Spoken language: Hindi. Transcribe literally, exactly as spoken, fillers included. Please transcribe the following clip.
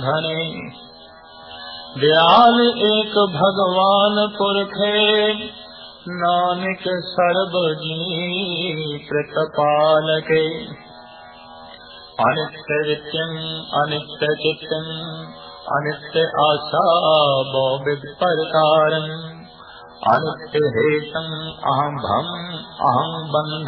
घने। दयाल एक भगवान पुरखे, नानक सर्ब जी प्रतिपालके। अनित्य नित्यं अनित्य चित्तं, अनित्य आशा बहुविध प्रकारं। अनित्य हेतं अहं भम अहं बंध